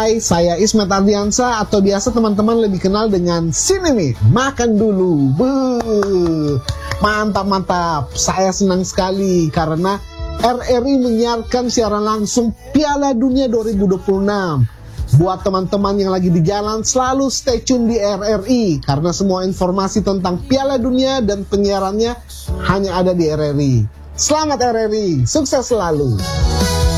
Hai, saya Ismet Ardiansa atau biasa teman-teman lebih kenal dengan Sini nih, makan dulu. Mantap. Saya senang sekali karena RRI menyiarkan siaran langsung Piala Dunia 2026. Buat teman-teman yang lagi di jalan, selalu stay tune di RRI karena semua informasi tentang Piala Dunia dan penyiarannya hanya ada di RRI. Selamat RRI, sukses selalu.